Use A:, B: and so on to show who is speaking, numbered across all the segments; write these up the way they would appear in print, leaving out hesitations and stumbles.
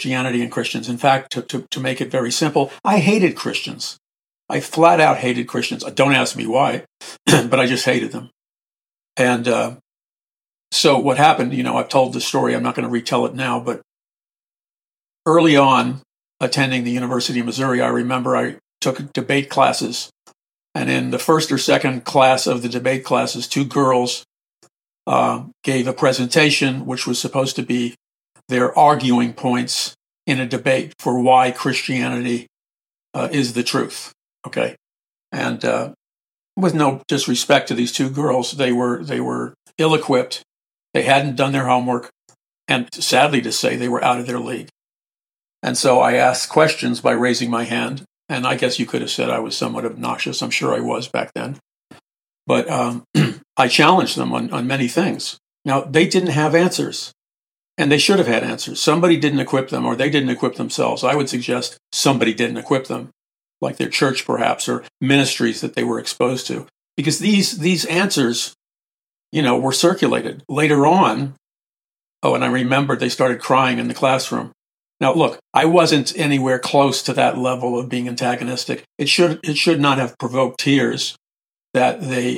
A: Christianity and Christians. In fact, to make it very simple, I hated Christians. I flat out hated Christians. Don't ask me why, but I just hated them. And so what happened, I've told the story. I'm not going to retell it now, but early on, attending the University of Missouri, I remember I took debate classes. And in the first or second class of the debate classes, two girls gave a presentation, which was supposed to be their arguing points in a debate for why Christianity is the truth. Okay. And with no disrespect to these two girls, they were ill-equipped. They hadn't done their homework. And sadly to say, they were out of their league. And so I asked questions by raising my hand. And I guess you could have said I was somewhat obnoxious. I'm sure I was back then. But I challenged them on many things. Now, they didn't have answers. And they should have had answers. Somebody didn't equip them, or they didn't equip themselves. I would suggest somebody didn't equip them, like their church perhaps, or ministries that they were exposed to. Because these answers, were circulated. Later on, and I remembered they started crying in the classroom. Now, look, I wasn't anywhere close to that level of being antagonistic. It should not have provoked tears that they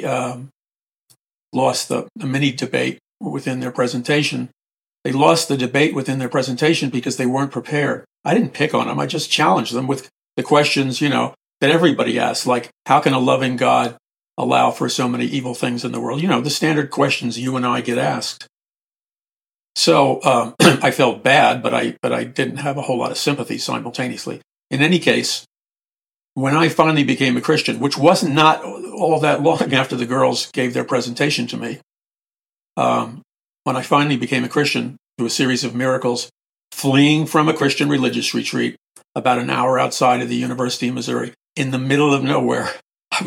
A: lost the mini debate within their presentation. They lost the debate within their presentation because they weren't prepared. I didn't pick on them. I just challenged them with the questions, that everybody asks, like, how can a loving God allow for so many evil things in the world? The standard questions you and I get asked. So I felt bad, but I didn't have a whole lot of sympathy simultaneously. In any case, when I finally became a Christian, which wasn't not all that long after the girls gave their presentation to me, when I finally became a Christian through a series of miracles, fleeing from a Christian religious retreat about an hour outside of the University of Missouri, in the middle of nowhere, I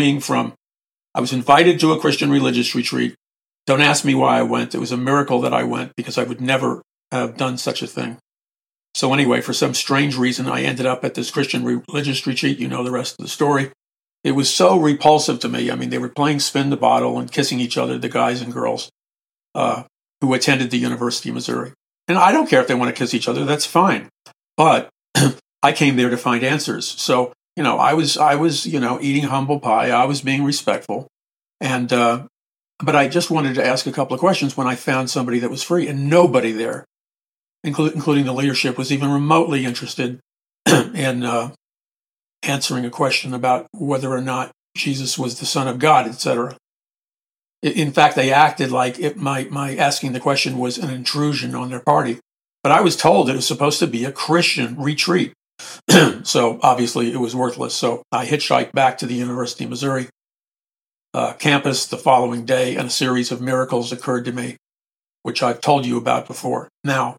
A: was invited to a Christian religious retreat. Don't ask me why I went. It was a miracle that I went, because I would never have done such a thing. So anyway, for some strange reason, I ended up at this Christian religious retreat. You know the rest of the story. It was so repulsive to me. I mean, they were playing spin the bottle and kissing each other, the guys and girls who attended the University of Missouri. And I don't care if they want to kiss each other. That's fine. But I came there to find answers. So, I was eating humble pie. I was being respectful. And, but I just wanted to ask a couple of questions when I found somebody that was free, and nobody there, including the leadership, was even remotely interested in answering a question about whether or not Jesus was the Son of God, etc. In fact, they acted like my asking the question was an intrusion on their party. But I was told it was supposed to be a Christian retreat. So obviously it was worthless. So I hitchhiked back to the University of Missouri campus the following day, and a series of miracles occurred to me, which I've told you about before. Now,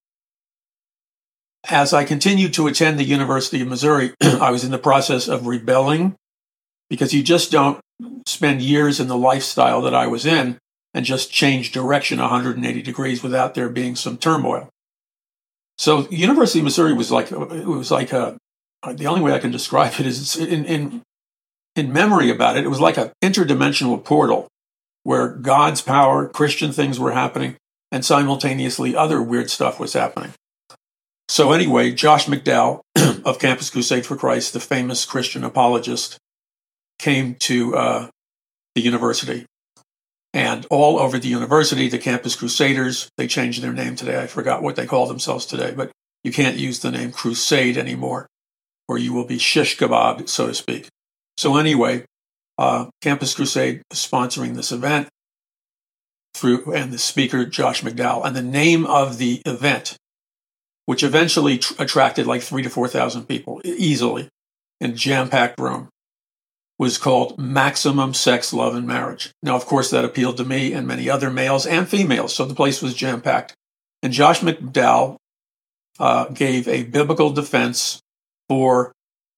A: as I continued to attend the University of Missouri, I was in the process of rebelling, because you just don't spend years in the lifestyle that I was in and just change direction 180 degrees without there being some turmoil. So University of Missouri was like the only way I can describe it is in memory about it. It was like an interdimensional portal where God's power, Christian things were happening, and simultaneously other weird stuff was happening. So anyway, Josh McDowell of Campus Crusade for Christ, the famous Christian apologist, came to the university. And all over the university, the Campus Crusaders, they changed their name today. I forgot what they call themselves today, but you can't use the name Crusade anymore, or you will be shish kebab, so to speak. So anyway, Campus Crusade is sponsoring this event and the speaker, Josh McDowell. And the name of the event, which eventually attracted like 3,000 to 4,000 people easily in a jam-packed room, was called Maximum Sex, Love, and Marriage. Now, of course, that appealed to me and many other males and females, so the place was jam-packed. And Josh McDowell gave a biblical defense not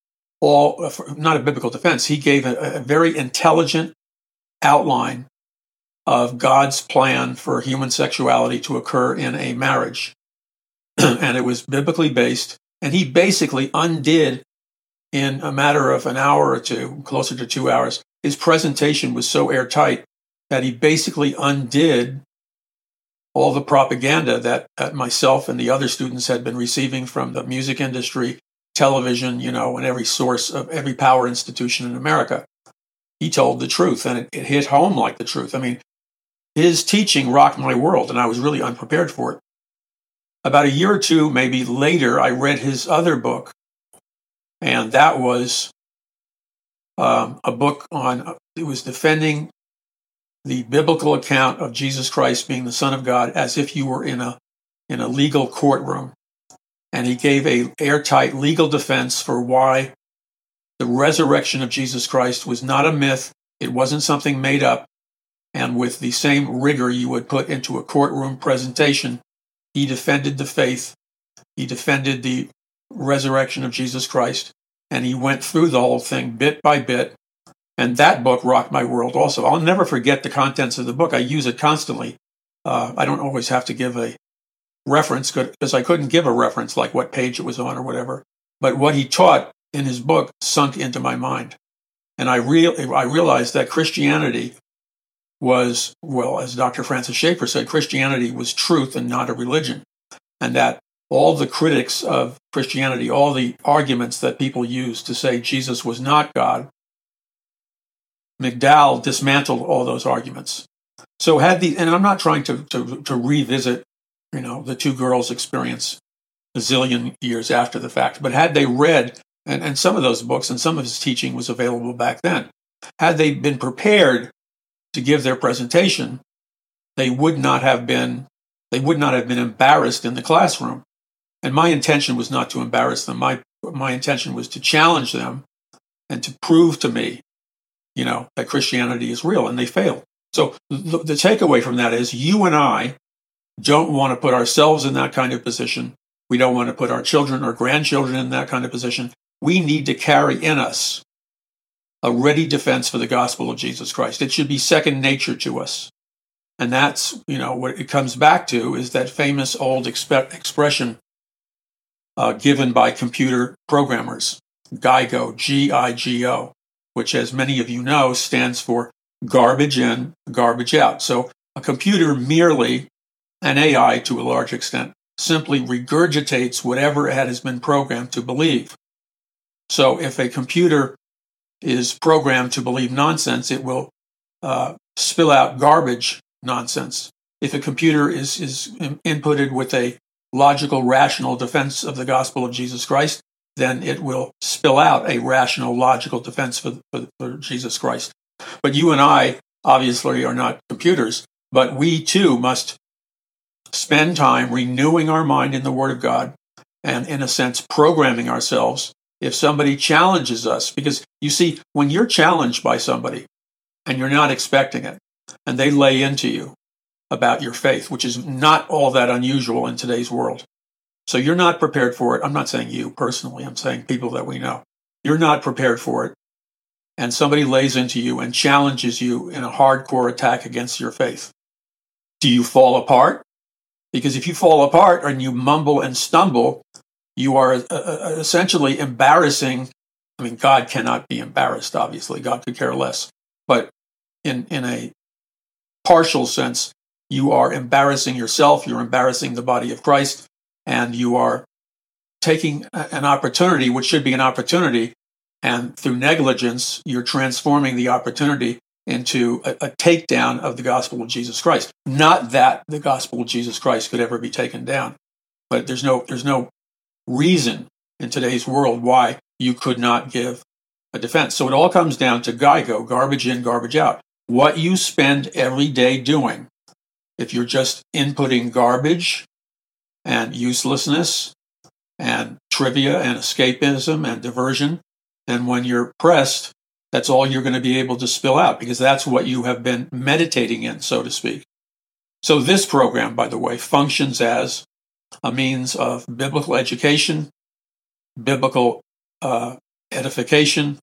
A: a biblical defense, he gave a very intelligent outline of God's plan for human sexuality to occur in a marriage. And it was biblically based, and he basically undid, in a matter of an hour or two, closer to 2 hours, his presentation was so airtight that he basically undid all the propaganda that myself and the other students had been receiving from the music industry, television, and every source of every power institution in America. He told the truth, and it hit home like the truth. I mean, his teaching rocked my world, and I was really unprepared for it. About a year or two, maybe later, I read his other book, and that was a book it was defending the biblical account of Jesus Christ being the Son of God as if you were in a legal courtroom. And he gave a airtight legal defense for why the resurrection of Jesus Christ was not a myth. It wasn't something made up. And with the same rigor you would put into a courtroom presentation, he defended the faith. He defended the resurrection of Jesus Christ. And he went through the whole thing bit by bit. And that book rocked my world also. I'll never forget the contents of the book. I use it constantly. I don't always have to give a reference because I couldn't give a reference like what page it was on or whatever. But what he taught in his book sunk into my mind. And I realized that Christianity was, well, as Dr. Francis Schaeffer said, Christianity was truth and not a religion. And that all the critics of Christianity, all the arguments that people use to say Jesus was not God, McDowell dismantled all those arguments. So and I'm not trying to revisit, the two girls' experience a zillion years after the fact, but had they read, and some of those books and some of his teaching was available back then, had they been prepared to give their presentation, they would not have been embarrassed in the classroom. And my intention was not to embarrass them. My intention was to challenge them and to prove to me, that Christianity is real, and they failed. So the takeaway from that is you and I don't want to put ourselves in that kind of position. We don't want to put our children or grandchildren in that kind of position. We need to carry in us a ready defense for the gospel of Jesus Christ. It should be second nature to us. And that's, what it comes back to is that famous old expression given by computer programmers, GIGO, G-I-G-O, which, as many of you know, stands for garbage in, garbage out. So a computer merely, an AI to a large extent, simply regurgitates whatever it has been programmed to believe. So if a computer is programmed to believe nonsense, it will spill out garbage nonsense. If a computer is inputted with a logical, rational defense of the gospel of Jesus Christ, then it will spill out a rational, logical defense for Jesus Christ. But you and I obviously are not computers, but we too must spend time renewing our mind in the Word of God and, in a sense, programming ourselves if somebody challenges us. Because, you see, when you're challenged by somebody and you're not expecting it, and they lay into you about your faith, which is not all that unusual in today's world. So you're not prepared for it. I'm not saying you personally. I'm saying people that we know. You're not prepared for it. And somebody lays into you and challenges you in a hardcore attack against your faith. Do you fall apart? Because if you fall apart and you mumble and stumble, you are essentially embarrassing. I mean, God cannot be embarrassed, obviously. God could care less. But in a partial sense, you are embarrassing yourself. You're embarrassing the body of Christ. And you are taking an opportunity, which should be an opportunity, and through negligence, you're transforming the opportunity into a takedown of the gospel of Jesus Christ. Not that the gospel of Jesus Christ could ever be taken down, but there's no reason in today's world why you could not give a defense. So it all comes down to GIGO, garbage in, garbage out. What you spend every day doing, if you're just inputting garbage and uselessness and trivia and escapism and diversion, then when you're pressed, that's all you're going to be able to spill out because that's what you have been meditating in, so to speak. So this program, by the way, functions as a means of biblical education, biblical edification,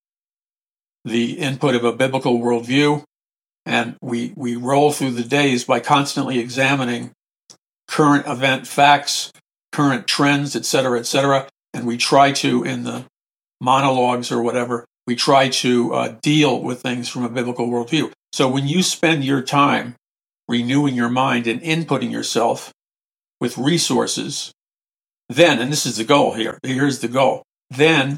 A: the input of a biblical worldview, and we roll through the days by constantly examining current event facts, current trends, etc., and we try to, in the monologues or whatever, we try to deal with things from a biblical worldview. So when you spend your time renewing your mind and inputting yourself with resources, then, and this is the goal here, here's the goal, then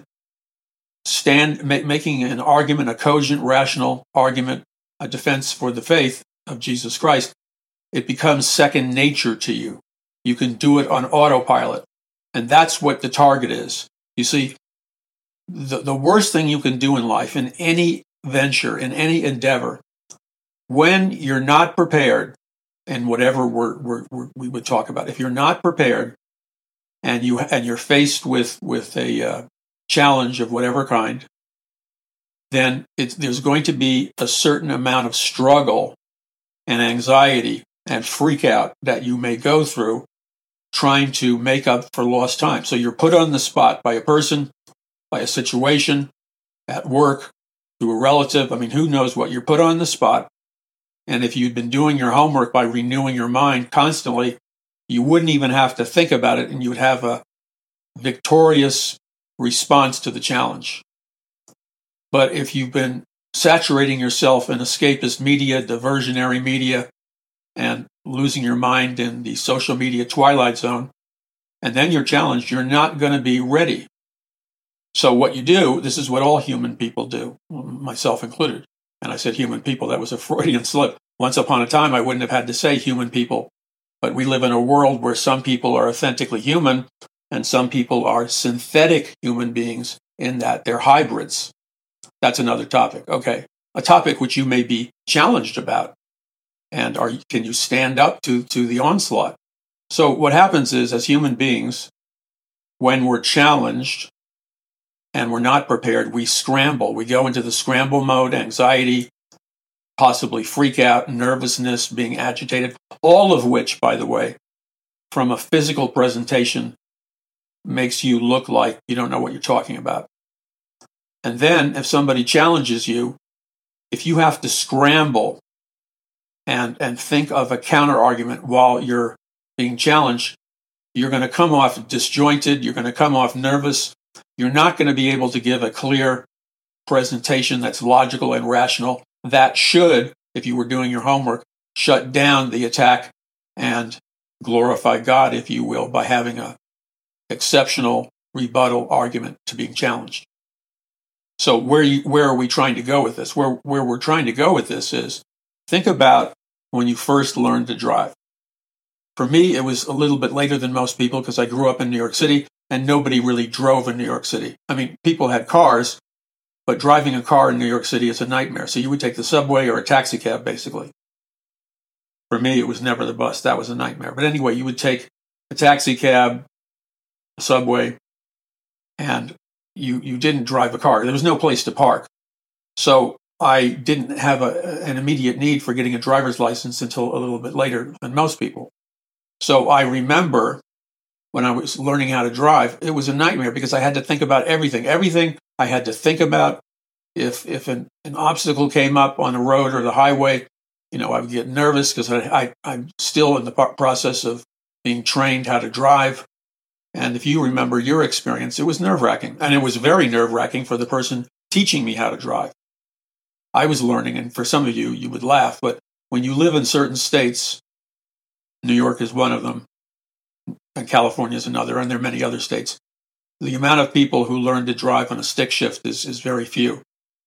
A: making an argument, a cogent, rational argument, a defense for the faith of Jesus Christ, it becomes second nature to you. You can do it on autopilot. And that's what the target is. You see, the worst thing you can do in life, in any venture, in any endeavor, when you're not prepared, and whatever we would talk about, if you're not prepared and you're faced with a challenge of whatever kind, then there's going to be a certain amount of struggle and anxiety and freak out that you may go through trying to make up for lost time. So you're put on the spot by a person, by a situation, at work, to a relative. I mean, who knows what? You're put on the spot. And if you'd been doing your homework by renewing your mind constantly, you wouldn't even have to think about it, and you would have a victorious response to the challenge. But if you've been saturating yourself in escapist media, diversionary media, and losing your mind in the social media twilight zone, and then you're challenged, you're not going to be ready. So what you do, this is what all human people do, myself included. And I said human people, that was a Freudian slip. Once upon a time, I wouldn't have had to say human people. But we live in a world where some people are authentically human and some people are synthetic human beings, in that they're hybrids. That's another topic. Okay. A topic which you may be challenged about. And can you stand up to the onslaught? So what happens is, as human beings, when we're challenged and we're not prepared, we scramble. We go into the scramble mode, anxiety, possibly freak out, nervousness, being agitated, all of which, by the way, from a physical presentation, makes you look like you don't know what you're talking about. And then if somebody challenges you, if you have to scramble and think of a counter argument while you're being challenged, you're going to come off disjointed, you're going to come off nervous, you're not going to be able to give a clear presentation that's logical and rational. That should, if you were doing your homework, shut down the attack and glorify God, if you will, by having a exceptional rebuttal argument to being challenged. So where are we trying to go with this? Where we're trying to go with this is, think about when you first learned to drive. For me, it was a little bit later than most people because I grew up in New York City and nobody really drove in New York City. I mean, people had cars, but driving a car in New York City is a nightmare. So you would take the subway or a taxi cab, basically. For me, it was never the bus. That was a nightmare. But anyway, you would take a taxi cab, a subway, and you didn't drive a car. There was no place to park. So I didn't have an immediate need for getting a driver's license until a little bit later than most people. So I remember when I was learning how to drive, it was a nightmare because I had to think about everything. Everything I had to think about. If an obstacle came up on the road or the highway, I would get nervous because I'm still in the process of being trained how to drive. And if you remember your experience, it was nerve-wracking. And it was very nerve-wracking for the person teaching me how to drive. I was learning, and for some of you, you would laugh, but when you live in certain states, New York is one of them, and California is another, and there are many other states, the amount of people who learn to drive on a stick shift is very few.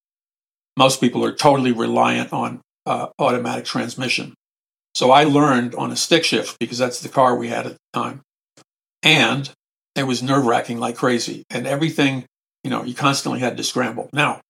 A: Most people are totally reliant on automatic transmission. So I learned on a stick shift because that's the car we had at the time. And it was nerve-wracking like crazy. And everything, you constantly had to scramble. Now,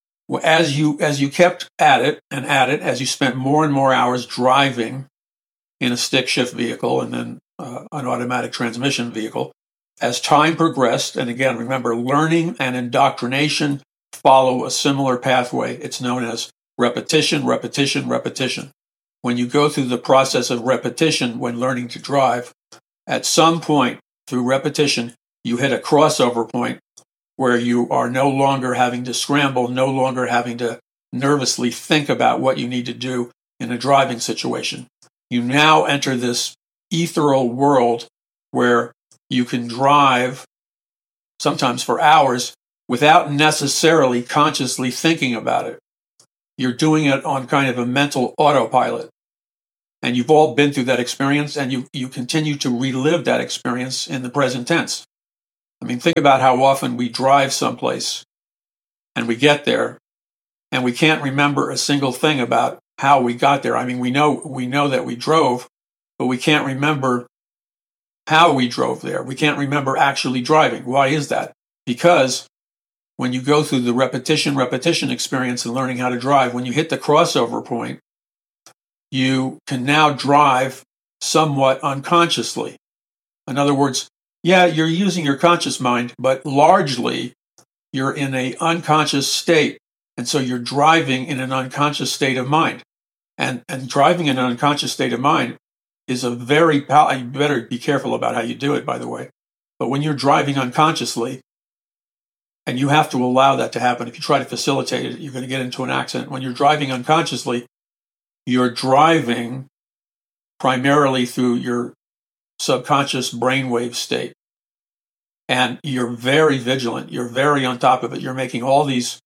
A: as you kept at it, as you spent more and more hours driving in a stick shift vehicle and then an automatic transmission vehicle, as time progressed, and again, remember, learning and indoctrination follow a similar pathway. It's known as repetition, repetition, repetition. When you go through the process of repetition when learning to drive, at some point through repetition, you hit a crossover point where you are no longer having to scramble, no longer having to nervously think about what you need to do in a driving situation. You now enter this ethereal world where you can drive sometimes for hours without necessarily consciously thinking about it. You're doing it on kind of a mental autopilot. And you've all been through that experience, and you continue to relive that experience in the present tense. I mean, think about how often we drive someplace and we get there and we can't remember a single thing about how we got there. I mean, we know that we drove, but we can't remember how we drove there. We can't remember actually driving. Why is that? Because when you go through the repetition experience and learning how to drive, when you hit the crossover point, you can now drive somewhat unconsciously. In other words, yeah, you're using your conscious mind, but largely you're in an unconscious state. And so you're driving in an unconscious state of mind. And driving in an unconscious state of mind is you better be careful about how you do it, by the way. But when you're driving unconsciously, and you have to allow that to happen, if you try to facilitate it, you're going to get into an accident. When you're driving unconsciously, you're driving primarily through your subconscious brainwave state. And you're very vigilant. You're very on top of it. You're making all these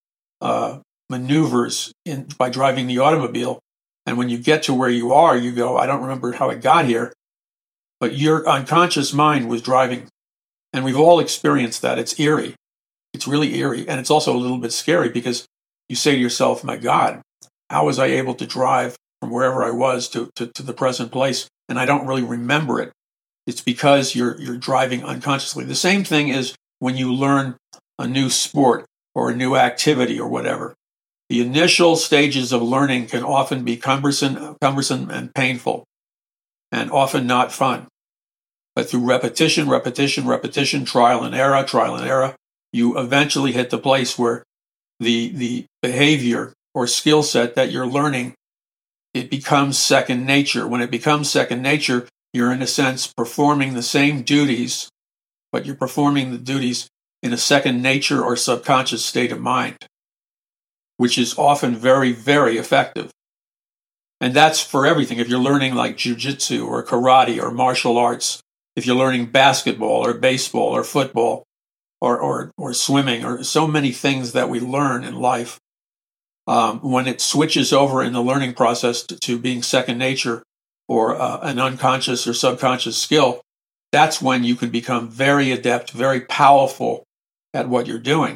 A: maneuvers by driving the automobile. And when you get to where you are, you go, I don't remember how I got here. But your unconscious mind was driving. And we've all experienced that. It's eerie. It's really eerie. And it's also a little bit scary because you say to yourself, my God, how was I able to drive from wherever I was to the present place? And I don't really remember it. It's because you're driving unconsciously. The same thing is when you learn a new sport or a new activity or whatever. The initial stages of learning can often be cumbersome and painful, and often not fun. But through repetition, trial and error, you eventually hit the place where the behavior or skill set that you're learning, it becomes second nature. When it becomes second nature, you're in a sense performing the same duties, but you're performing the duties in a second nature or subconscious state of mind, which is often very, very effective. And that's for everything. If you're learning like jujitsu or karate or martial arts, if you're learning basketball or baseball or football or swimming or so many things that we learn in life, when it switches over in the learning process to being second nature or an unconscious or subconscious skill, that's when you can become very adept, very powerful at what you're doing.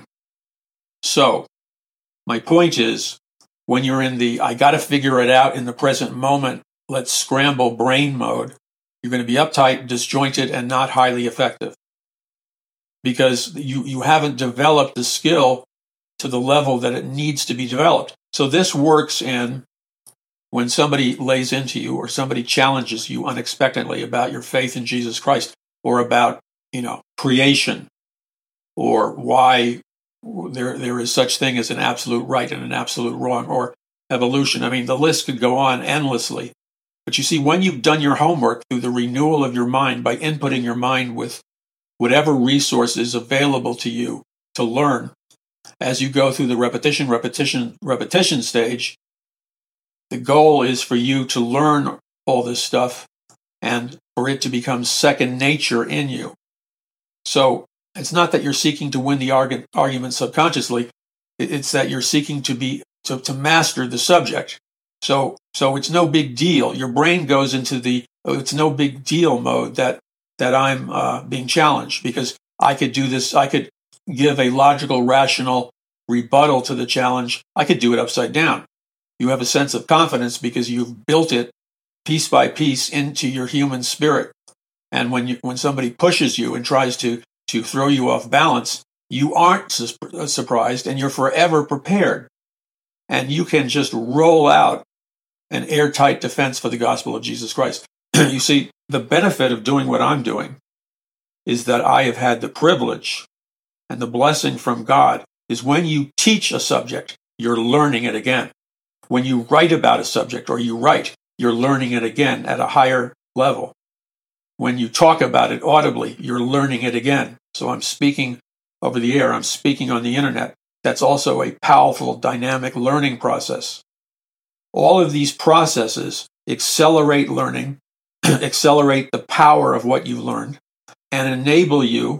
A: So my point is, when you're in the I got to figure it out in the present moment, let's scramble brain mode, you're going to be uptight, disjointed, and not highly effective because you haven't developed the skill to the level that it needs to be developed. So this works in when somebody lays into you or somebody challenges you unexpectedly about your faith in Jesus Christ or about, creation or why there is such thing as an absolute right and an absolute wrong or evolution. I mean, the list could go on endlessly. But you see, when you've done your homework through the renewal of your mind by inputting your mind with whatever resources available to you to learn, as you go through the repetition stage, the goal is for you to learn all this stuff and for it to become second nature in you. So it's not that you're seeking to win the argument subconsciously. It's that you're seeking to master the subject. So it's no big deal. Your brain goes into it's no big deal mode that I'm being challenged because I could do this. I could give a logical, rational rebuttal to the challenge. I could do it upside down. You have a sense of confidence because you've built it piece by piece into your human spirit. And when somebody pushes you and tries to throw you off balance, you aren't surprised and you're forever prepared. And you can just roll out an airtight defense for the gospel of Jesus Christ. You see, the benefit of doing what I'm doing is that I have had the privilege and the blessing from God is when you teach a subject, you're learning it again. When you write about a subject or you're learning it again at a higher level. When you talk about it audibly, you're learning it again. So I'm speaking over the air, I'm speaking on the internet. That's also a powerful, dynamic learning process. All of these processes accelerate learning, accelerate the power of what you've learned, and enable you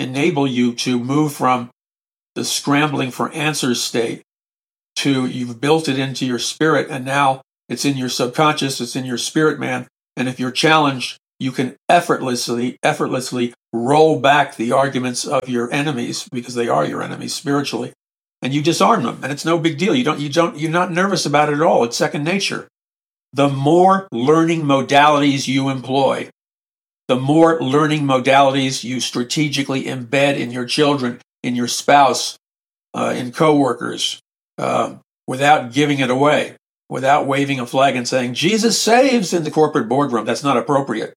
A: to move from the scrambling for answers state to you've built it into your spirit, and now It's in your subconscious. It's in your spirit, man. And if you're challenged, you can effortlessly roll back the arguments of your enemies, because they are your enemies spiritually, and you disarm them. And it's no big deal. You're not nervous about it at all. It's second nature. The more learning modalities you employ, the more learning modalities you strategically embed in your children, in your spouse, in coworkers, without giving it away, without waving a flag and saying, Jesus saves in the corporate boardroom. That's not appropriate.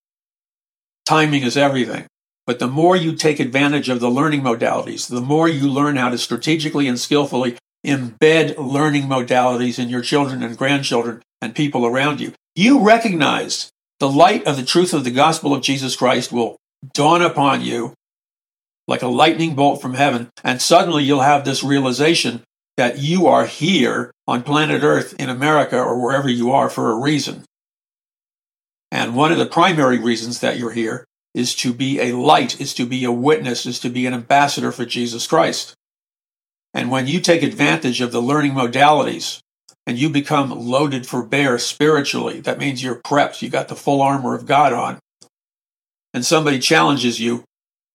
A: Timing is everything. But the more you take advantage of the learning modalities, the more you learn how to strategically and skillfully embed learning modalities in your children and grandchildren and people around you. You recognize the light of the truth of the gospel of Jesus Christ will dawn upon you like a lightning bolt from heaven, and suddenly you'll have this realization that you are here on planet Earth in America or wherever you are for a reason. And one of the primary reasons that you're here is to be a light, is to be a witness, is to be an ambassador for Jesus Christ. And when you take advantage of the learning modalities and you become loaded for bear spiritually, that means you're prepped, you got the full armor of God on, and somebody challenges you,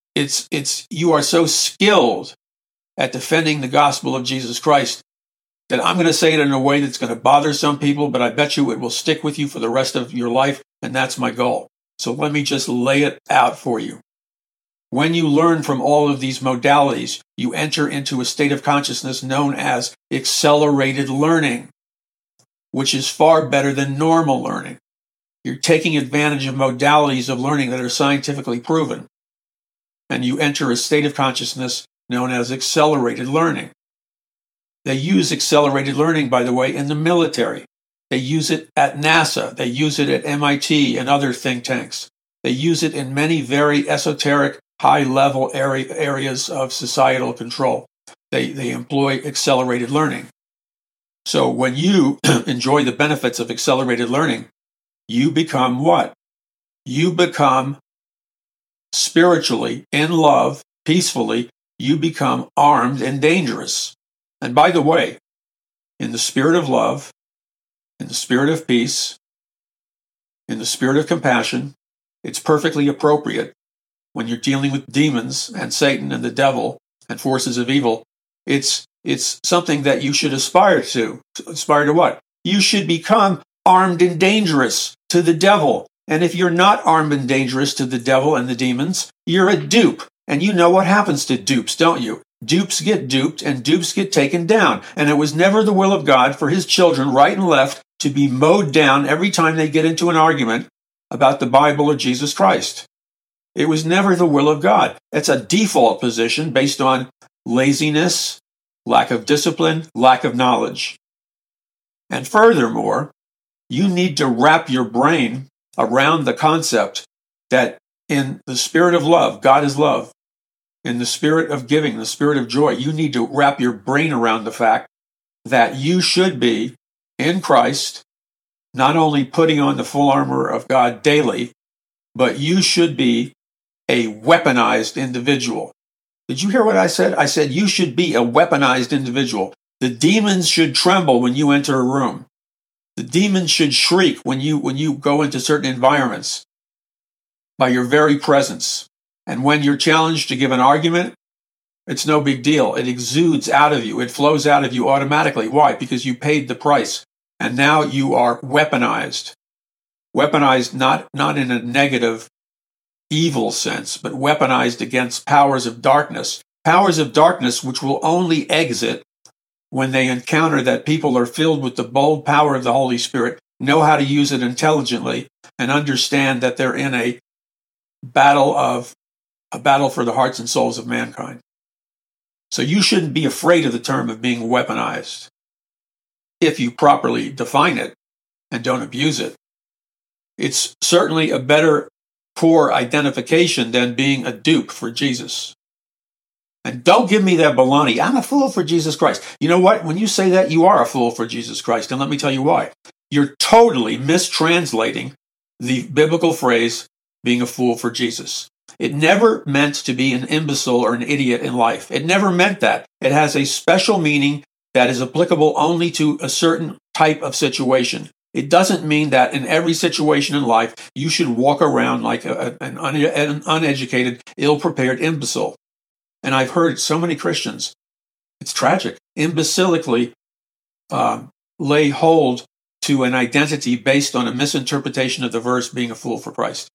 A: you are so skilled at defending the gospel of Jesus Christ that I'm going to say it in a way that's going to bother some people, but I bet you it will stick with you for the rest of your life, and that's my goal. So let me just lay it out for you. When you learn from all of these modalities, you enter into a state of consciousness known as accelerated learning, which is far better than normal learning. You're taking advantage of modalities of learning that are scientifically proven, and you enter a state of consciousness known as accelerated learning. They use accelerated learning, by the way, in the military. They use it at NASA. They use it at MIT and other think tanks. They use it in many very esoteric, high-level areas of societal control. They employ accelerated learning. So when you enjoy the benefits of accelerated learning, you become what? You become spiritually, in love, peacefully, you become armed and dangerous. And by the way, in the spirit of love, in the spirit of peace, in the spirit of compassion, it's perfectly appropriate when you're dealing with demons and Satan and the devil and forces of evil. It's something that you should aspire to. Aspire to what? You should become armed and dangerous to the devil. And if you're not armed and dangerous to the devil and the demons, you're a dupe. And you know what happens to dupes, don't you? Dupes get duped and dupes get taken down. And it was never the will of God for his children, right and left, to be mowed down every time they get into an argument about the Bible or Jesus Christ. It was never the will of God. It's a default position based on laziness, lack of discipline, lack of knowledge. And furthermore, you need to wrap your brain around the concept that in the spirit of love, God is love, in the spirit of giving, the spirit of joy, you need to wrap your brain around the fact that you should be in Christ, not only putting on the full armor of God daily, but you should be a weaponized individual. Did you hear what I said? I said you should be a weaponized individual. The demons should tremble when you enter a room. The demons should shriek when you go into certain environments by your very presence. And when you're challenged to give an argument, it's no big deal. It exudes out of you. It flows out of you automatically. Why? Because you paid the price. And now you are weaponized. Weaponized not in a negative, evil sense, but weaponized against powers of darkness. Powers of darkness which will only exit when they encounter that people are filled with the bold power of the Holy Spirit, know how to use it intelligently, and understand that they're in a battle for the hearts and souls of mankind. So you shouldn't be afraid of the term of being weaponized if you properly define it and don't abuse it. It's certainly a better core identification than being a dupe for Jesus. And don't give me that baloney. I'm a fool for Jesus Christ. You know what? When you say that, you are a fool for Jesus Christ. And let me tell you why. You're totally mistranslating the biblical phrase, being a fool for Jesus. It never meant to be an imbecile or an idiot in life. It never meant that. It has a special meaning that is applicable only to a certain type of situation. It doesn't mean that in every situation in life, you should walk around like an uneducated, ill-prepared imbecile. And I've heard so many Christians, it's tragic, imbecilically lay hold to an identity based on a misinterpretation of the verse, being a fool for Christ.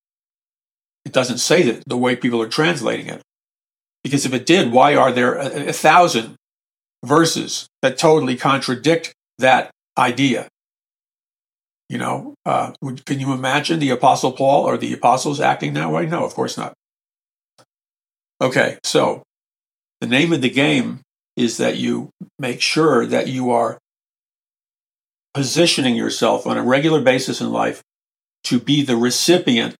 A: It doesn't say that the way people are translating it. Because if it did, why are there 1,000 verses that totally contradict that idea? You know, can you imagine the Apostle Paul or the apostles acting that way? No, of course not. Okay, so the name of the game is that you make sure that you are positioning yourself on a regular basis in life to be the recipient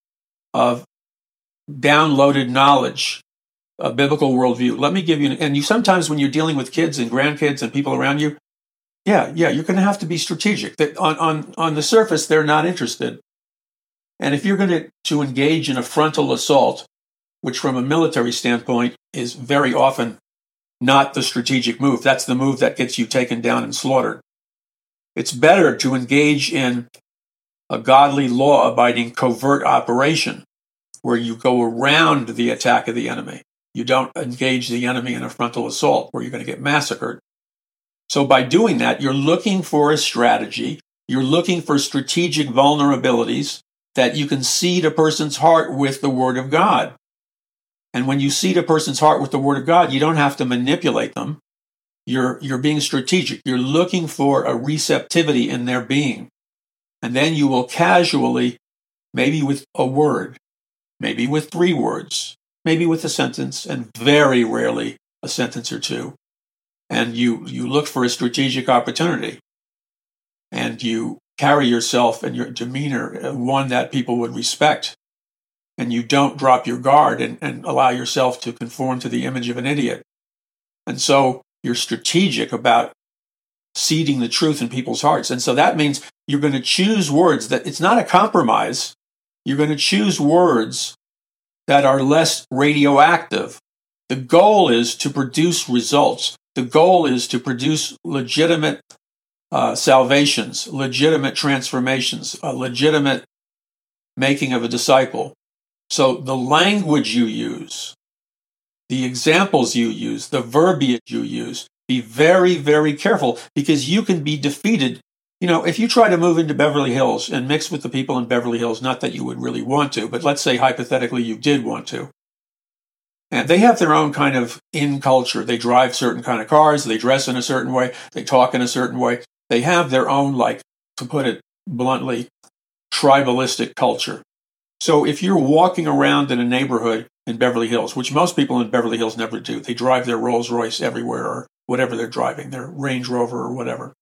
A: of downloaded knowledge, a biblical worldview. Let me give you, and you sometimes when you're dealing with kids and grandkids and people around you, you're going to have to be strategic. That on the surface, they're not interested. And if you're going to engage in a frontal assault, which from a military standpoint is very often not the strategic move, that's the move that gets you taken down and slaughtered. It's better to engage in a godly, law-abiding covert operation where you go around the attack of the enemy. You don't engage the enemy in a frontal assault where you're going to get massacred. So by doing that, you're looking for a strategy. You're looking for strategic vulnerabilities that you can seed a person's heart with the Word of God. And when you seed a person's heart with the Word of God, you don't have to manipulate them. You're being strategic. You're looking for a receptivity in their being. And then you will casually, maybe with a word, maybe with 3 words, maybe with a sentence, and very rarely a sentence or 2. And you look for a strategic opportunity. And you carry yourself and your demeanor one that people would respect. And you don't drop your guard and allow yourself to conform to the image of an idiot. And so you're strategic about seeding the truth in people's hearts. And so that means you're going to choose words that it's not a compromise. You're going to choose words that are less radioactive. The goal is to produce results. The goal is to produce legitimate salvations, legitimate transformations, a legitimate making of a disciple. So the language you use, the examples you use, the verbiage you use, be very, very careful because you can be defeated. You know, if you try to move into Beverly Hills and mix with the people in Beverly Hills, not that you would really want to, but let's say hypothetically you did want to. And they have their own kind of in culture. They drive certain kind of cars. They dress in a certain way. They talk in a certain way. They have their own, like, to put it bluntly, tribalistic culture. So if you're walking around in a neighborhood in Beverly Hills, which most people in Beverly Hills never do, they drive their Rolls Royce everywhere or whatever they're driving, their Range Rover or whatever.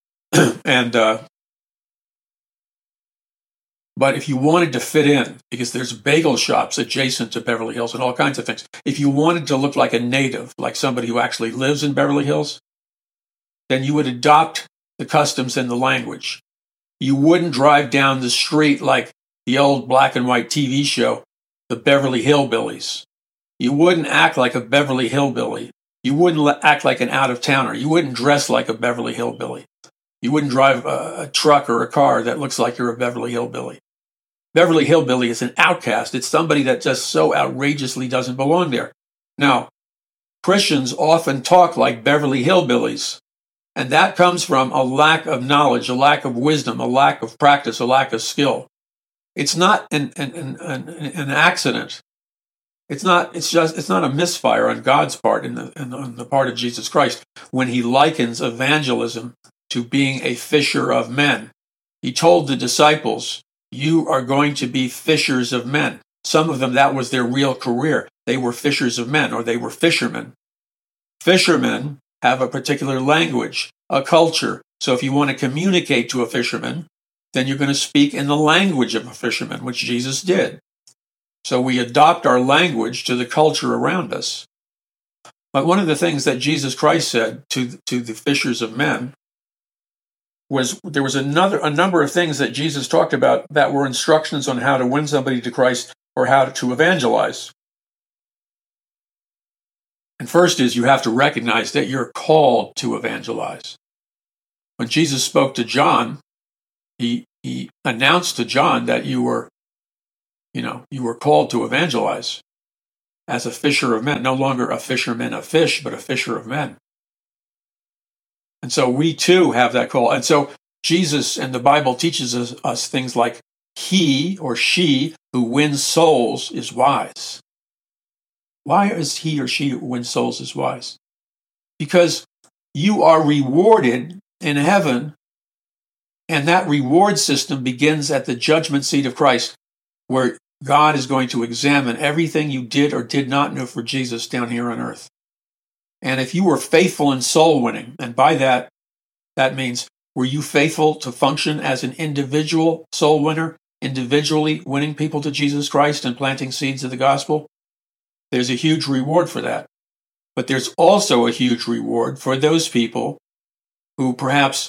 A: But if you wanted to fit in, because there's bagel shops adjacent to Beverly Hills and all kinds of things, if you wanted to look like a native, like somebody who actually lives in Beverly Hills, then you would adopt the customs and the language. You wouldn't drive down the street like the old black and white TV show, The Beverly Hillbillies. You wouldn't act like a Beverly Hillbilly. You wouldn't act like an out-of-towner. You wouldn't dress like a Beverly Hillbilly. You wouldn't drive a truck or a car that looks like you're a Beverly Hillbilly. Beverly Hillbilly is an outcast. It's somebody that just so outrageously doesn't belong there. Now, Christians often talk like Beverly Hillbillies, and that comes from a lack of knowledge, a lack of wisdom, a lack of practice, a lack of skill. It's not an accident. It's not a misfire on God's part and on the part of Jesus Christ when he likens evangelism to being a fisher of men. He told the disciples, you are going to be fishers of men. Some of them, that was their real career. They were fishers of men, or they were fishermen. Fishermen have a particular language, a culture. So if you want to communicate to a fisherman, then you're going to speak in the language of a fisherman, which Jesus did. So we adopt our language to the culture around us. But one of the things that Jesus Christ said to the fishers of men was there was a number of things that Jesus talked about that were instructions on how to win somebody to Christ or how to evangelize. And first is you have to recognize that you're called to evangelize. When Jesus spoke to John, he announced to John that you were called to evangelize as a fisher of men, no longer a fisherman of fish, but a fisher of men. And so we too have that call. And so Jesus and the Bible teaches us things like he or she who wins souls is wise. Why is he or she who wins souls is wise? Because you are rewarded in heaven, and that reward system begins at the judgment seat of Christ, where God is going to examine everything you did or did not know for Jesus down here on earth. And if you were faithful in soul winning, and by that means, were you faithful to function as an individual soul winner, individually winning people to Jesus Christ and planting seeds of the gospel? There's a huge reward for that. But there's also a huge reward for those people who perhaps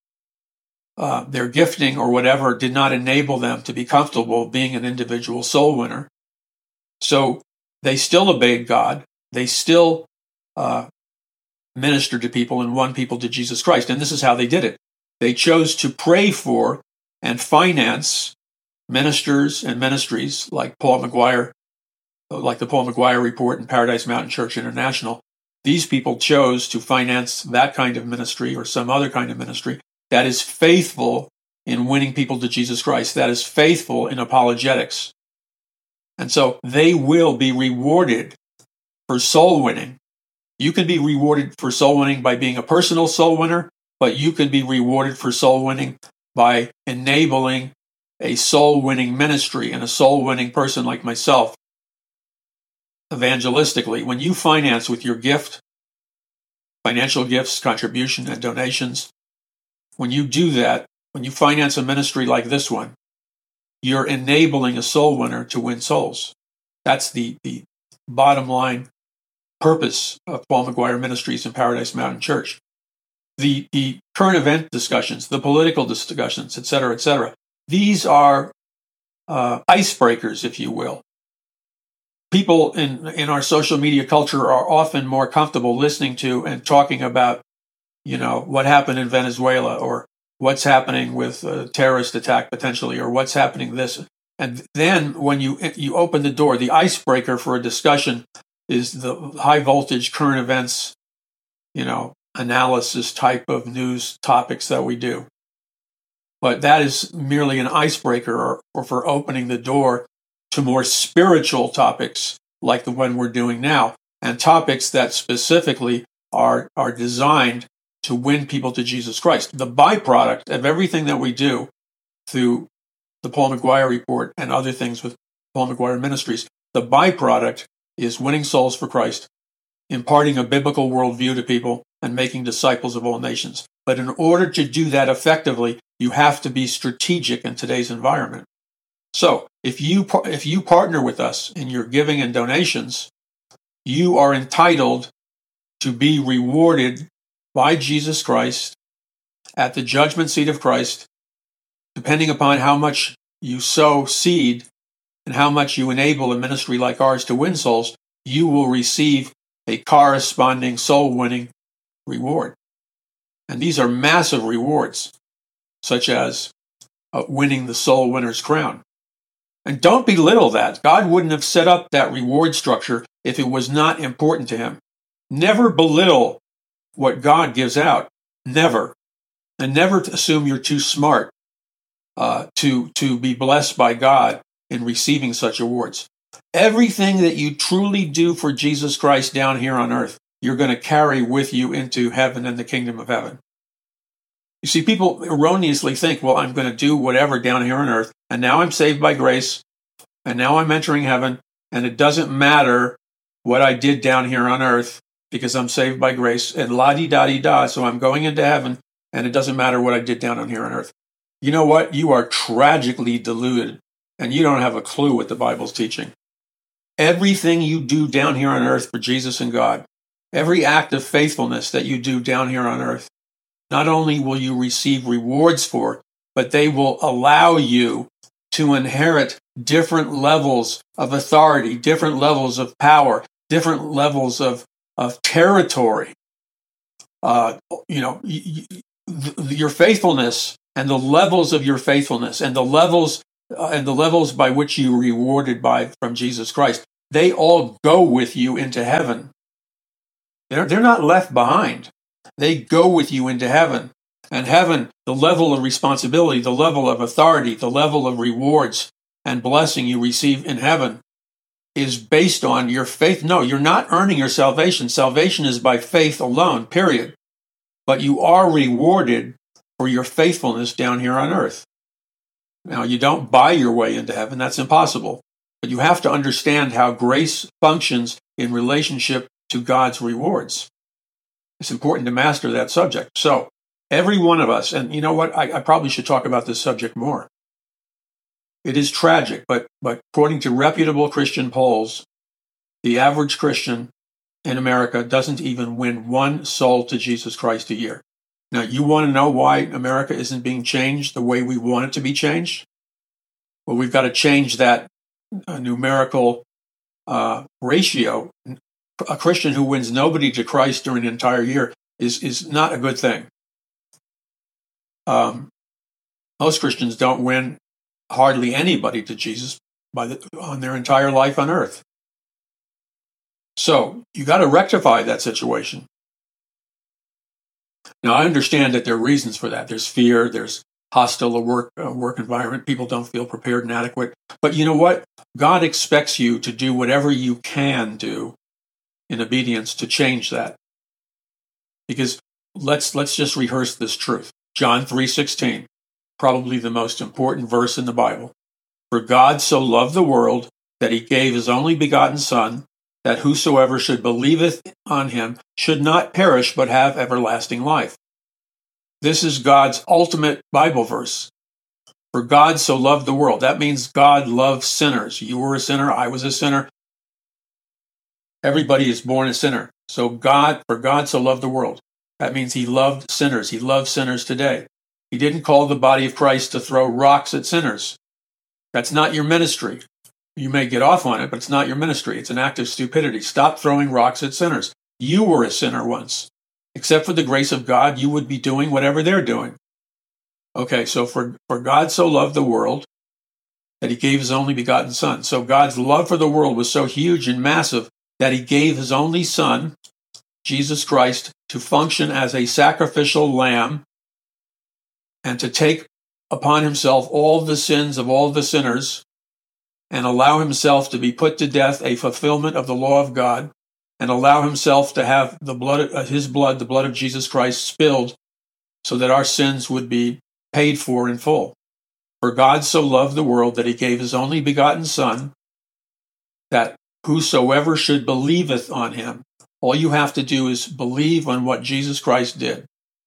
A: their gifting or whatever did not enable them to be comfortable being an individual soul winner. So they still obeyed God. They still ministered to people and won people to Jesus Christ. And this is how they did it. They chose to pray for and finance ministers and ministries like Paul McGuire, like the Paul McGuire Report and Paradise Mountain Church International. These people chose to finance that kind of ministry or some other kind of ministry that is faithful in winning people to Jesus Christ, that is faithful in apologetics. And so they will be rewarded for soul winning. You can be rewarded for soul winning by being a personal soul winner, but you can be rewarded for soul winning by enabling a soul winning ministry and a soul winning person like myself evangelistically. When you finance with your gift, financial gifts, contribution, and donations, when you do that, when you finance a ministry like this one, you're enabling a soul winner to win souls. That's the bottom line purpose of Paul McGuire Ministries and Paradise Mountain Church. The current event discussions, the political discussions, et cetera, these are icebreakers, if you will. People in our social media culture are often more comfortable listening to and talking about, what happened in Venezuela, or what's happening with a terrorist attack potentially, or what's happening this. And then when you open the door, the icebreaker for a discussion is the high voltage current events, analysis type of news topics that we do. But that is merely an icebreaker or for opening the door to more spiritual topics like the one we're doing now, and topics that specifically are designed to win people to Jesus Christ. The byproduct of everything that we do through the Paul McGuire Report and other things with Paul McGuire Ministries, the byproduct is winning souls for Christ, imparting a biblical worldview to people, and making disciples of all nations. But in order to do that effectively, you have to be strategic in today's environment. So if you partner with us in your giving and donations, you are entitled to be rewarded by Jesus Christ at the judgment seat of Christ, depending upon how much you sow seed and how much you enable a ministry like ours to win souls. You will receive a corresponding soul-winning reward. And these are massive rewards, such as winning the soul winner's crown. And don't belittle that. God wouldn't have set up that reward structure if it was not important to him. Never belittle what God gives out. Never. And never assume you're too smart to be blessed by God in receiving such awards. Everything that you truly do for Jesus Christ down here on earth, you're going to carry with you into heaven and the kingdom of heaven. You see, people erroneously think, well, I'm going to do whatever down here on earth, and now I'm saved by grace, and now I'm entering heaven, and it doesn't matter what I did down here on earth because I'm saved by grace, and la-di-da-di-da, so I'm going into heaven, and it doesn't matter what I did down on here on earth. You know what? You are tragically deluded, and you don't have a clue what the Bible's teaching. Everything you do down here on earth for Jesus and God, every act of faithfulness that you do down here on earth, not only will you receive rewards for, but they will allow you to inherit different levels of authority, different levels of power, different levels of territory. your faithfulness and the levels of your faithfulness and the levels by which you are rewarded from Jesus Christ, they all go with you into heaven. They're not left behind. They go with you into heaven. And heaven, the level of responsibility, the level of authority, the level of rewards and blessing you receive in heaven is based on your faith. No, you're not earning your salvation. Salvation is by faith alone, period. But you are rewarded for your faithfulness down here on earth. Now, you don't buy your way into heaven. That's impossible. But you have to understand how grace functions in relationship to God's rewards. It's important to master that subject. So, every one of us, and you know what? I probably should talk about this subject more. It is tragic, but according to reputable Christian polls, the average Christian in America doesn't even win one soul to Jesus Christ a year. Now, you want to know why America isn't being changed the way we want it to be changed? Well, we've got to change that numerical ratio. A Christian who wins nobody to Christ during an entire year is not a good thing. Most Christians don't win hardly anybody to Jesus on their entire life on earth. So you got to rectify that situation. Now, I understand that there are reasons for that. There's fear, there's hostile work environment. People don't feel prepared and adequate. But you know what? God expects you to do whatever you can do in obedience to change that. Because let's just rehearse this truth. John 3:16, probably the most important verse in the Bible. For God so loved the world that he gave his only begotten Son, that whosoever should believeth on him should not perish but have everlasting life. This is God's ultimate Bible verse. For God so loved the world. That means God loves sinners. You were a sinner. I was a sinner. Everybody is born a sinner. So for God so loved the world. That means he loved sinners. He loves sinners today. He didn't call the body of Christ to throw rocks at sinners. That's not your ministry. You may get off on it, but it's not your ministry. It's an act of stupidity. Stop throwing rocks at sinners. You were a sinner once. Except for the grace of God, you would be doing whatever they're doing. Okay, so for God so loved the world that he gave his only begotten Son. So God's love for the world was so huge and massive that he gave his only Son, Jesus Christ, to function as a sacrificial lamb and to take upon himself all the sins of all the sinners and allow himself to be put to death, a fulfillment of the law of God, and allow himself to have the blood of Jesus Christ spilled so that our sins would be paid for in full. For God so loved the world that he gave his only begotten Son, that whosoever should believeth on him. All you have to do is believe on what Jesus Christ did.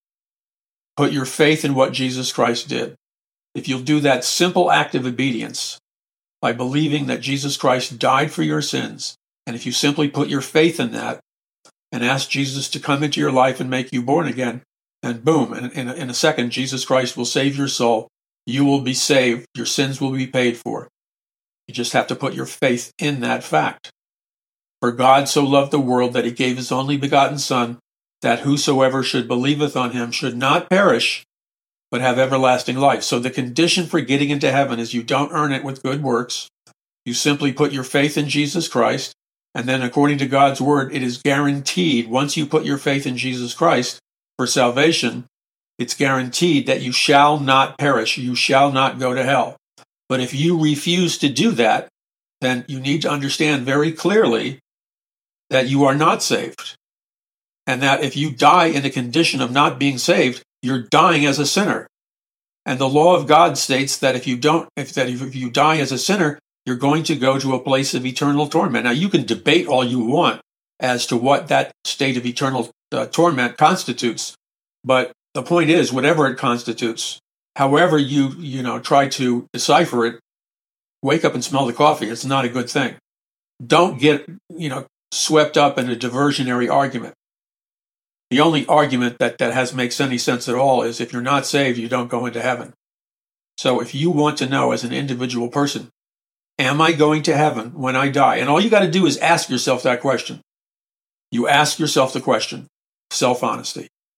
A: Put your faith in what Jesus Christ did. If you'll do that simple act of obedience by believing that Jesus Christ died for your sins, and if you simply put your faith in that and ask Jesus to come into your life and make you born again, and boom, in a second, Jesus Christ will save your soul. You will be saved. Your sins will be paid for. You just have to put your faith in that fact. For God so loved the world that he gave his only begotten Son, that whosoever should believeth on him should not perish, but have everlasting life. So the condition for getting into heaven is you don't earn it with good works. You simply put your faith in Jesus Christ, and then according to God's word, it is guaranteed once you put your faith in Jesus Christ for salvation, it's guaranteed that you shall not perish. You shall not go to hell. But if you refuse to do that, then you need to understand very clearly that you are not saved. And that if you die in a condition of not being saved, you're dying as a sinner. And the law of God states that if you die as a sinner, you're going to go to a place of eternal torment. Now, you can debate all you want as to what that state of eternal torment constitutes. But the point is, whatever it constitutes, however you try to decipher it, wake up and smell the coffee. It's not a good thing. Don't get, swept up in a diversionary argument. The only argument that makes any sense at all is if you're not saved, you don't go into heaven. So if you want to know as an individual person, am I going to heaven when I die? And all you got to do is ask yourself that question. You ask yourself the question, self-honesty.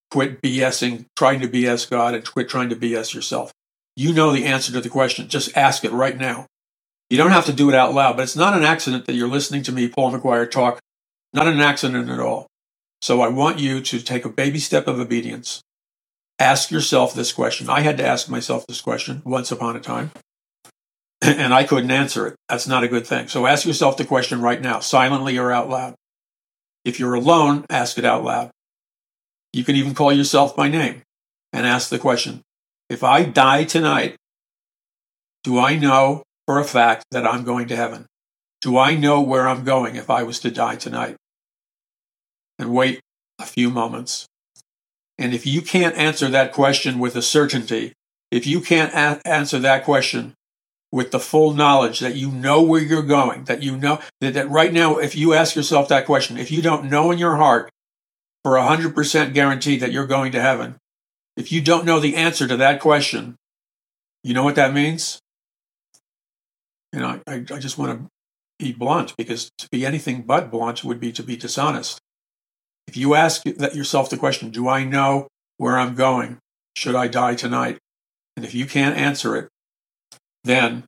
A: quit BSing, trying to BS God, and quit trying to BS yourself. You know the answer to the question. Just ask it right now. You don't have to do it out loud, but it's not an accident that you're listening to me, Paul McGuire, talk. Not an accident at all. So I want you to take a baby step of obedience. Ask yourself this question. I had to ask myself this question once upon a time, and I couldn't answer it. That's not a good thing. So ask yourself the question right now, silently or out loud. If you're alone, ask it out loud. You can even call yourself by name and ask the question, if I die tonight, do I know for a fact that I'm going to heaven? Do I know where I'm going if I was to die tonight? And wait a few moments. And if you can't answer that question with a certainty, if you can't answer that question with the full knowledge that you know where you're going, that you know that right now, if you ask yourself that question, if you don't know in your heart for 100% guarantee that you're going to heaven, if you don't know the answer to that question, you know what that means? You know, I just want to be blunt, because to be anything but blunt would be to be dishonest. If you ask yourself the question, do I know where I'm going? Should I die tonight? And if you can't answer it, then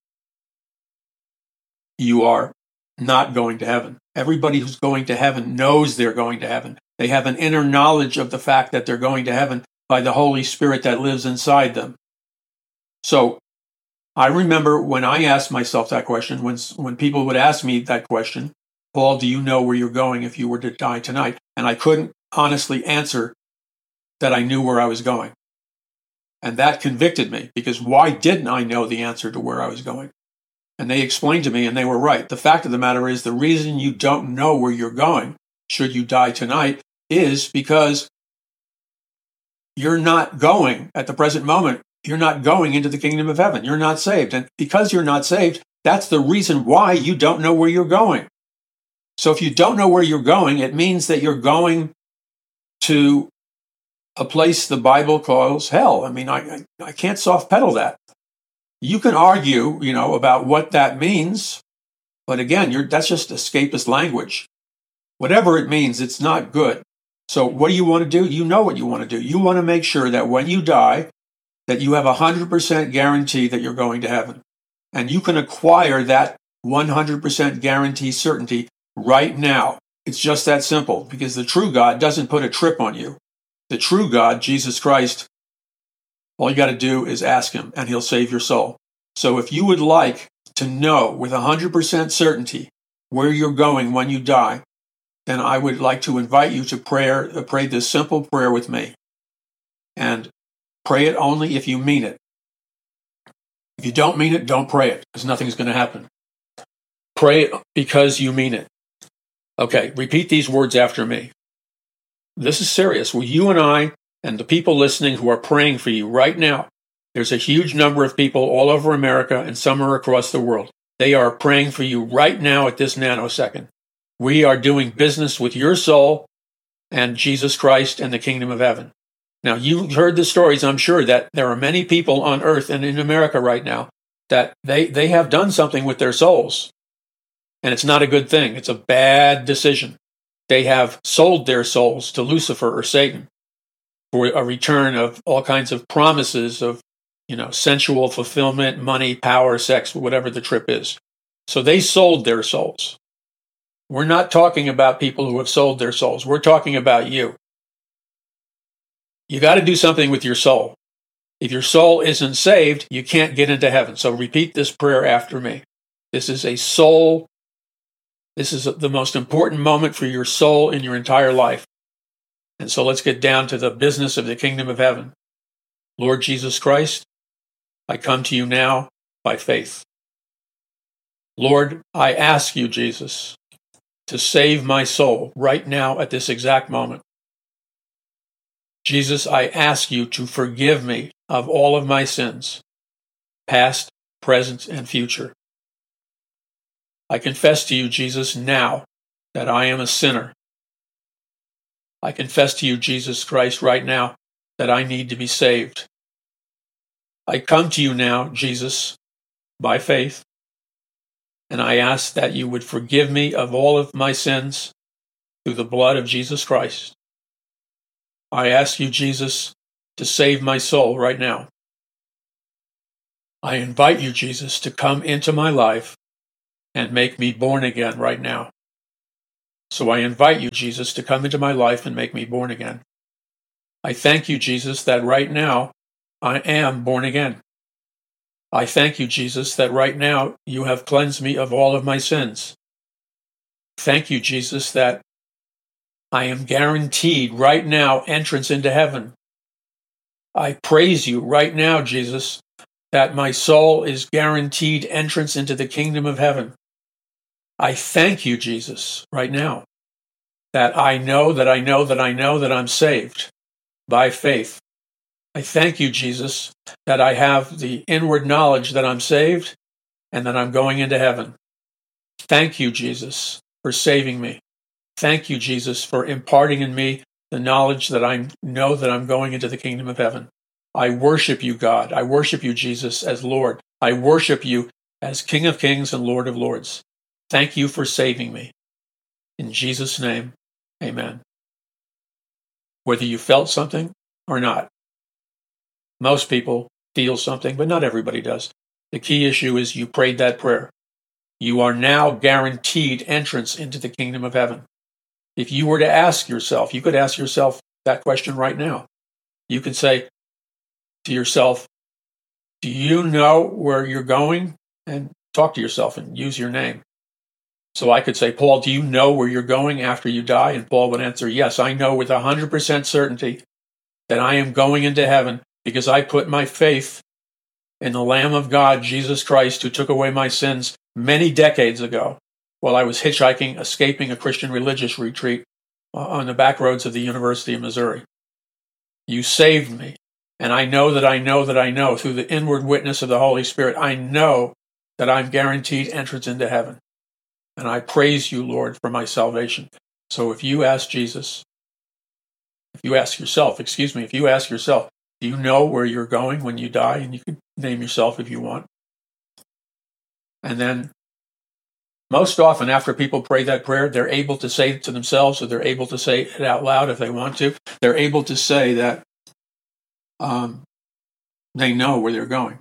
A: you are not going to heaven. Everybody who's going to heaven knows they're going to heaven. They have an inner knowledge of the fact that they're going to heaven by the Holy Spirit that lives inside them. So I remember when I asked myself that question, when people would ask me that question, Paul, do you know where you're going if you were to die tonight? And I couldn't honestly answer that I knew where I was going. And that convicted me, because why didn't I know the answer to where I was going? And they explained to me, and they were right. The fact of the matter is, the reason you don't know where you're going, should you die tonight, is because you're not going, at the present moment, you're not going into the kingdom of heaven. You're not saved. And because you're not saved, that's the reason why you don't know where you're going. So if you don't know where you're going, it means that you're going to a place the Bible calls hell. I mean, I can't soft pedal that. You can argue, about what that means, but again, that's just escapist language. Whatever it means, it's not good. So what do you want to do? You know what you want to do. You want to make sure that when you die, that you have 100% guarantee that you're going to heaven. And you can acquire that 100% guarantee certainty right now. It's just that simple, because the true God doesn't put a trip on you. The true God, Jesus Christ, all you got to do is ask him, and he'll save your soul. So if you would like to know with 100% certainty where you're going when you die, then I would like to invite you to pray this simple prayer with me. And pray it only if you mean it. If you don't mean it, don't pray it, because nothing's going to happen. Pray it because you mean it. Okay, repeat these words after me. This is serious. Well, you and I and the people listening who are praying for you right now, there's a huge number of people all over America and some are across the world. They are praying for you right now at this nanosecond. We are doing business with your soul and Jesus Christ and the kingdom of heaven. Now, you've heard the stories, I'm sure, that there are many people on earth and in America right now that they have done something with their souls. And it's not a good thing. It's a bad decision. They have sold their souls to Lucifer or Satan for a return of all kinds of promises of, sensual fulfillment, money, power, sex, whatever the trip is. So they sold their souls. We're not talking about people who have sold their souls. We're talking about you. You got to do something with your soul. If your soul isn't saved, you can't get into heaven. So repeat this prayer after me. This is the most important moment for your soul in your entire life. And so let's get down to the business of the kingdom of heaven. Lord Jesus Christ, I come to you now by faith. Lord, I ask you, Jesus, to save my soul right now at this exact moment. Jesus, I ask you to forgive me of all of my sins, past, present, and future. I confess to you, Jesus, now that I am a sinner. I confess to you, Jesus Christ, right now that I need to be saved. I come to you now, Jesus, by faith, and I ask that you would forgive me of all of my sins through the blood of Jesus Christ. I ask you, Jesus, to save my soul right now. I invite you, Jesus, to come into my life and make me born again right now. So I invite you, Jesus, to come into my life and make me born again. I thank you, Jesus, that right now I am born again. I thank you, Jesus, that right now you have cleansed me of all of my sins. Thank you, Jesus, that I am guaranteed right now entrance into heaven. I praise you right now, Jesus, that my soul is guaranteed entrance into the kingdom of heaven. I thank you, Jesus, right now, that I know that I know that I know that I'm saved by faith. I thank you, Jesus, that I have the inward knowledge that I'm saved and that I'm going into heaven. Thank you, Jesus, for saving me. Thank you, Jesus, for imparting in me the knowledge that I know that I'm going into the kingdom of heaven. I worship you, God. I worship you, Jesus, as Lord. I worship you as King of Kings and Lord of Lords. Thank you for saving me. In Jesus' name, amen. Whether you felt something or not, most people feel something, but not everybody does. The key issue is you prayed that prayer. You are now guaranteed entrance into the kingdom of heaven. If you were to ask yourself, you could ask yourself that question right now. You could say to yourself, do you know where you're going? And talk to yourself and use your name. So I could say, Paul, do you know where you're going after you die? And Paul would answer, yes, I know with 100% certainty that I am going into heaven because I put my faith in the Lamb of God, Jesus Christ, who took away my sins many decades ago while I was hitchhiking, escaping a Christian religious retreat on the back roads of the University of Missouri. You saved me. And I know that I know that I know through the inward witness of the Holy Spirit, I know that I'm guaranteed entrance into heaven. And I praise you, Lord, for my salvation. So if you ask yourself, do you know where you're going when you die? And you can name yourself if you want. And then most often after people pray that prayer, they're able to say it to themselves, or they're able to say it out loud if they want to. They're able to say that they know where they're going.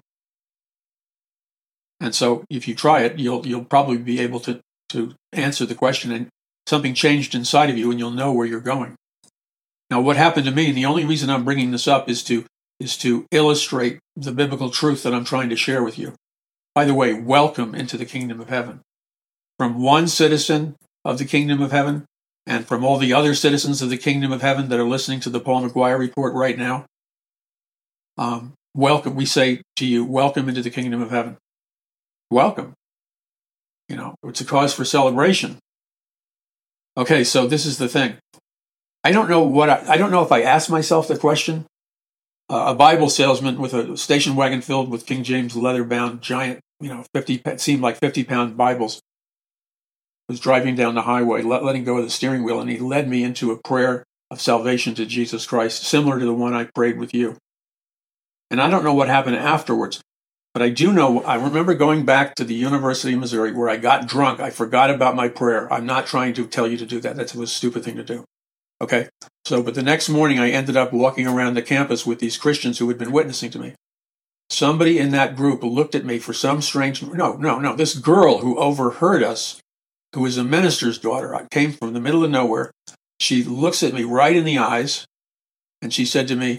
A: And so if you try it, you'll probably be able to answer the question, and something changed inside of you, and you'll know where you're going. Now, what happened to me, and the only reason I'm bringing this up is to illustrate the biblical truth that I'm trying to share with you. By the way, welcome into the kingdom of heaven. From one citizen of the kingdom of heaven, and from all the other citizens of the kingdom of heaven that are listening to the Paul McGuire Report right now, welcome. We say to you, welcome into the kingdom of heaven. Welcome. You know, it's a cause for celebration. Okay, so this is the thing. I don't know if I asked myself the question. A Bible salesman with a station wagon filled with King James leather-bound giant, seemed like 50-pound Bibles, was driving down the highway, letting go of the steering wheel, and he led me into a prayer of salvation to Jesus Christ, similar to the one I prayed with you. And I don't know what happened afterwards. But I do know, I remember going back to the University of Missouri where I got drunk. I forgot about my prayer. I'm not trying to tell you to do that. That was a stupid thing to do. Okay? But the next morning I ended up walking around the campus with these Christians who had been witnessing to me. Somebody in that group looked at me for some strange, no, this girl who overheard us, who was a minister's daughter, I came from the middle of nowhere. She looks at me right in the eyes and she said to me,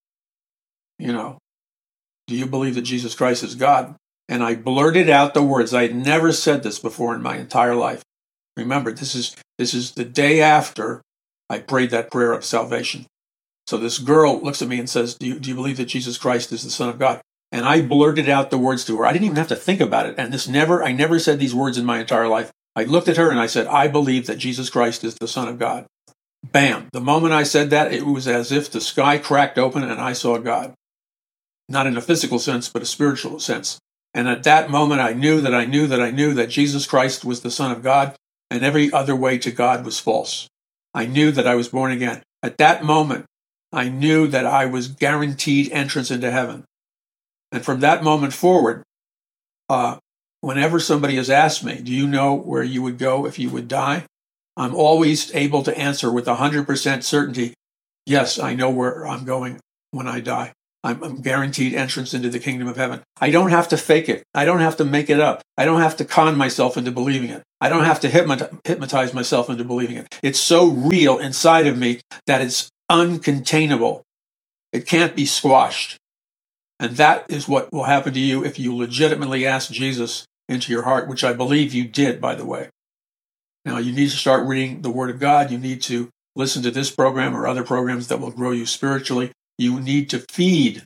A: do you believe that Jesus Christ is God? And I blurted out the words. I had never said this before in my entire life. Remember, this is the day after I prayed that prayer of salvation. So this girl looks at me and says, do you believe that Jesus Christ is the Son of God? And I blurted out the words to her. I didn't even have to think about it. And I never said these words in my entire life. I looked at her and I said, I believe that Jesus Christ is the Son of God. Bam. The moment I said that, it was as if the sky cracked open and I saw God. Not in a physical sense, but a spiritual sense. And at that moment, I knew that Jesus Christ was the Son of God, and every other way to God was false. I knew that I was born again. At that moment, I knew that I was guaranteed entrance into heaven. And from that moment forward, whenever somebody has asked me, do you know where you would go if you would die? I'm always able to answer with 100% certainty, Yes, I know where I'm going when I die. I'm guaranteed entrance into the kingdom of heaven. I don't have to fake it. I don't have to make it up. I don't have to con myself into believing it. I don't have to hypnotize myself into believing it. It's so real inside of me that it's uncontainable. It can't be squashed. And that is what will happen to you if you legitimately ask Jesus into your heart, which I believe you did, by the way. Now, you need to start reading the Word of God. You need to listen to this program or other programs that will grow you spiritually. You need to feed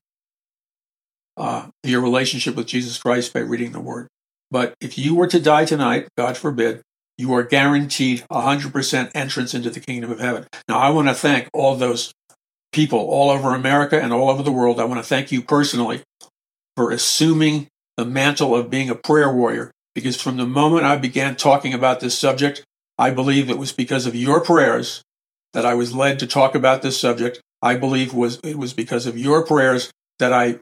A: your relationship with Jesus Christ by reading the Word. But if you were to die tonight, God forbid, you are guaranteed 100% entrance into the kingdom of heaven. Now, I want to thank all those people all over America and all over the world. I want to thank you personally for assuming the mantle of being a prayer warrior, because from the moment I began talking about this subject, I believe it was because of your prayers that I was led to talk about this subject. I believe it was because of your prayers that I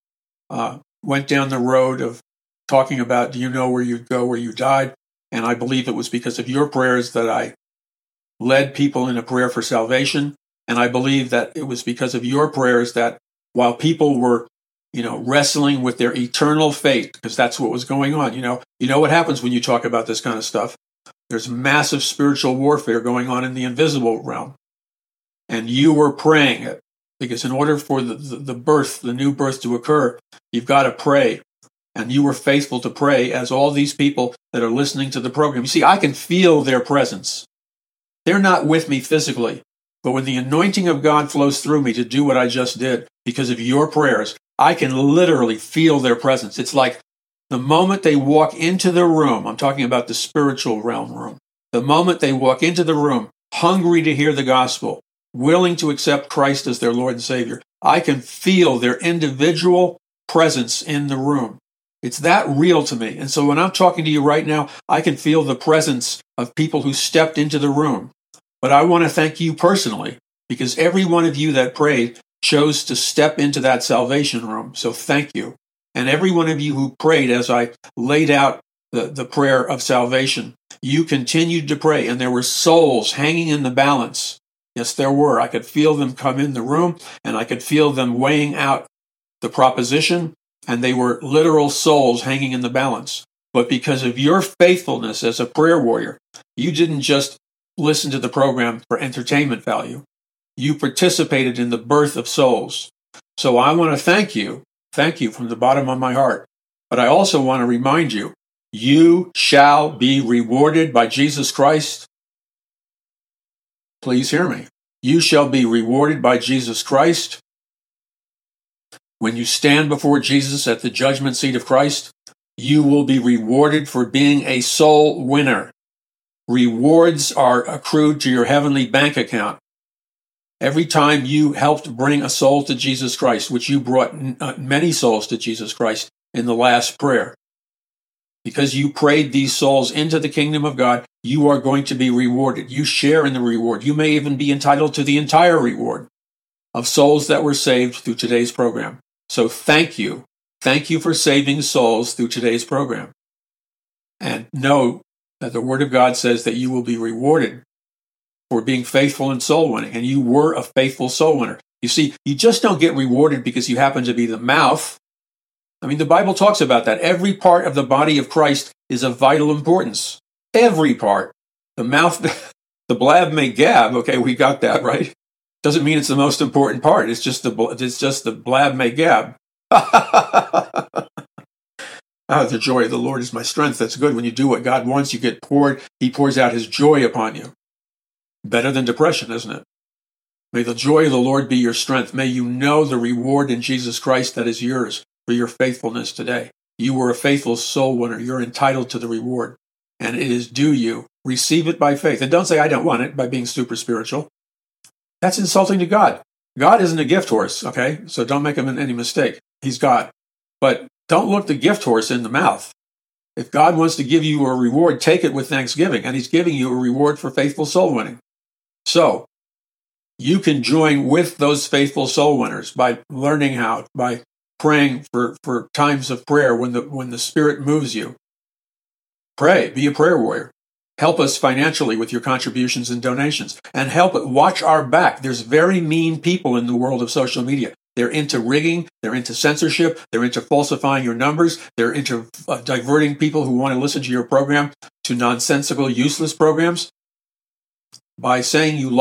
A: went down the road of talking about, do you know where you go, where you died? And I believe it was because of your prayers that I led people in a prayer for salvation. And I believe that it was because of your prayers that while people were, wrestling with their eternal fate, because that's what was going on. You know what happens when you talk about this kind of stuff. There's massive spiritual warfare going on in the invisible realm. And you were praying it, because in order for the new birth to occur, you've got to pray. And you were faithful to pray, as all these people that are listening to the program. You see, I can feel their presence. They're not with me physically, but when the anointing of God flows through me to do what I just did, because of your prayers, I can literally feel their presence. It's like the moment they walk into the room, I'm talking about the spiritual realm room, the moment they walk into the room, hungry to hear the gospel, willing to accept Christ as their Lord and Savior, I can feel their individual presence in the room. It's that real to me. And so when I'm talking to you right now, I can feel the presence of people who stepped into the room. But I want to thank you personally, because every one of you that prayed chose to step into that salvation room. So thank you. And every one of you who prayed as I laid out the prayer of salvation, you continued to pray, and there were souls hanging in the balance. Yes, there were. I could feel them come in the room, and I could feel them weighing out the proposition, and they were literal souls hanging in the balance. But because of your faithfulness as a prayer warrior, you didn't just listen to the program for entertainment value. You participated in the birth of souls. So I want to thank you from the bottom of my heart. But I also want to remind you, you shall be rewarded by Jesus Christ. Please hear me. You shall be rewarded by Jesus Christ. When you stand before Jesus at the judgment seat of Christ, you will be rewarded for being a soul winner. Rewards are accrued to your heavenly bank account. Every time you helped bring a soul to Jesus Christ, which you brought many souls to Jesus Christ in the last prayer, because you prayed these souls into the kingdom of God, you are going to be rewarded. You share in the reward. You may even be entitled to the entire reward of souls that were saved through today's program. So thank you. Thank you for saving souls through today's program. And know that the Word of God says that you will be rewarded for being faithful in soul winning. And you were a faithful soul winner. You see, you just don't get rewarded because you happen to be the mouth. I mean, the Bible talks about that. Every part of the body of Christ is of vital importance. Every part. The mouth, the blab may gab. Okay, we got that, right? Doesn't mean it's the most important part. It's just the blab may gab. The joy of the Lord is my strength. That's good. When you do what God wants, you get poured. He pours out his joy upon you. Better than depression, isn't it? May the joy of the Lord be your strength. May you know the reward in Jesus Christ that is yours for your faithfulness today. You were a faithful soul winner. You're entitled to the reward, and it is due you. Receive it by faith. And don't say, I don't want it, by being super spiritual. That's insulting to God. God isn't a gift horse, okay? So don't make him any mistake. He's God. But don't look the gift horse in the mouth. If God wants to give you a reward, take it with thanksgiving, and he's giving you a reward for faithful soul winning. So you can join with those faithful soul winners by learning how, by praying for times of prayer when the Spirit moves you. Pray, be a prayer warrior. Help us financially with your contributions and donations. And watch our back. There's very mean people in the world of social media. They're into rigging. They're into censorship. They're into falsifying your numbers. They're into diverting people who want to listen to your program to nonsensical, useless programs. By saying you